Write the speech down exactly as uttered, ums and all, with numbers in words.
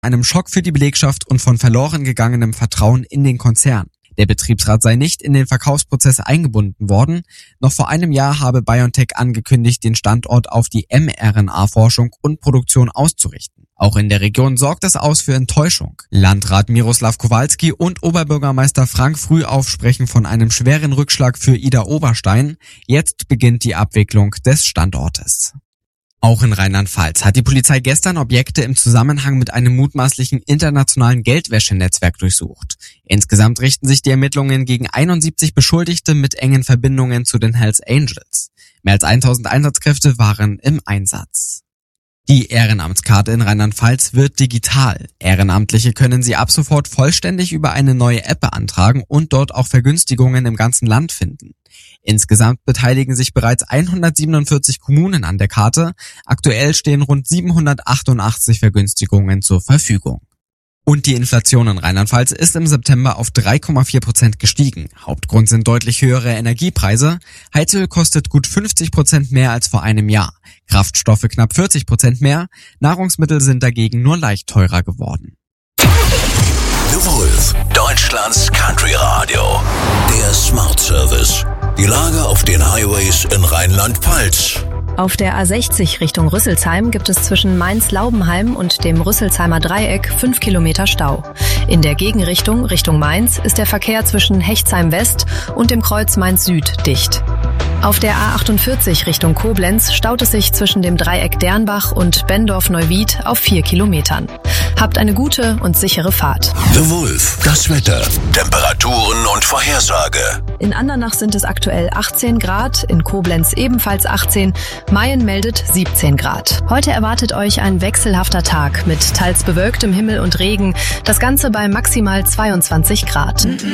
einem Schock für die Belegschaft und von verloren gegangenem Vertrauen in den Konzern. Der Betriebsrat sei nicht in den Verkaufsprozess eingebunden worden. Noch vor einem Jahr habe BioNTech angekündigt, den Standort auf die mRNA-Forschung und Produktion auszurichten. Auch in der Region sorgt es aus für Enttäuschung. Landrat Miroslav Kowalski und Oberbürgermeister Frank Frühauf sprechen von einem schweren Rückschlag für Ida Oberstein. Jetzt beginnt die Abwicklung des Standortes. Auch in Rheinland-Pfalz hat die Polizei gestern Objekte im Zusammenhang mit einem mutmaßlichen internationalen Geldwäschenetzwerk durchsucht. Insgesamt richten sich die Ermittlungen gegen einundsiebzig Beschuldigte mit engen Verbindungen zu den Hells Angels. Mehr als tausend Einsatzkräfte waren im Einsatz. Die Ehrenamtskarte in Rheinland-Pfalz wird digital. Ehrenamtliche können sie ab sofort vollständig über eine neue App beantragen und dort auch Vergünstigungen im ganzen Land finden. Insgesamt beteiligen sich bereits hundertsiebenundvierzig Kommunen an der Karte. Aktuell stehen rund siebenhundertachtundachtzig Vergünstigungen zur Verfügung. Und die Inflation in Rheinland-Pfalz ist im September auf drei Komma vier Prozent gestiegen. Hauptgrund sind deutlich höhere Energiepreise. Heizöl kostet gut fünfzig Prozent mehr als vor einem Jahr. Kraftstoffe knapp vierzig Prozent mehr. Nahrungsmittel sind dagegen nur leicht teurer geworden. The Wolf, Deutschlands Country Radio. Der Smart Service. Die Lage auf den Highways in Rheinland-Pfalz. Auf der A sechzig Richtung Rüsselsheim gibt es zwischen Mainz-Laubenheim und dem Rüsselsheimer Dreieck fünf Kilometer Stau. In der Gegenrichtung Richtung Mainz ist der Verkehr zwischen Hechtsheim West und dem Kreuz Mainz Süd dicht. Auf der A achtundvierzig Richtung Koblenz staut es sich zwischen dem Dreieck Dernbach und Bendorf-Neuwied auf vier Kilometern. Habt eine gute und sichere Fahrt. The Wolf, das Wetter, Temperaturen und Vorhersage. In Andernach sind es aktuell achtzehn Grad, in Koblenz ebenfalls achtzehn, Mayen meldet siebzehn Grad. Heute erwartet euch ein wechselhafter Tag mit teils bewölktem Himmel und Regen, das Ganze bei maximal zweiundzwanzig Grad.